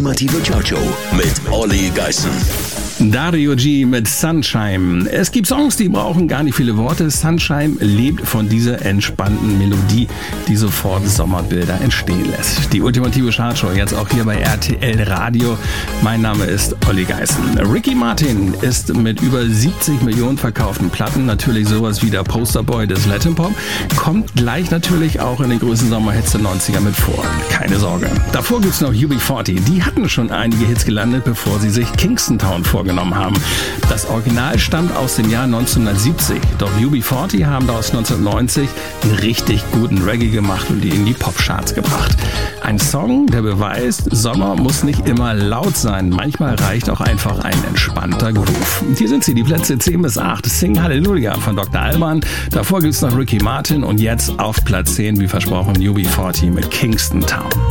ultimative Chartshow mit Olli Geißen. Dario G mit Sunshine. Es gibt Songs, die brauchen gar nicht viele Worte. Sunshine lebt von dieser entspannten Melodie, die sofort Sommerbilder entstehen lässt. Die ultimative Chartshow jetzt auch hier bei RTL Radio. Mein Name ist Olli Geißen. Ricky Martin ist mit über 70 Millionen verkauften Platten natürlich sowas wie der Posterboy des Latin Pop. Kommt gleich natürlich auch in den größten Sommerhits der 90er mit vor. Keine Sorge. Davor gibt's noch UB40. Die hatten schon einige Hits gelandet, bevor sie sich Kingston Town vorgenommen haben. Das Original stammt aus dem Jahr 1970. Doch UB40 haben daraus 1990 einen richtig guten Reggae gemacht und die in die Popcharts gebracht. Ein Song, der beweist, Sommer muss nicht immer laut sein. Manchmal reicht auch einfach ein entspannter Groove. Und hier sind sie, die Plätze 10 bis 8. Sing Halleluja von Dr. Alban. Davor gibt's noch Ricky Martin und jetzt auf Platz 10, wie versprochen, UB40 mit Kingston Town.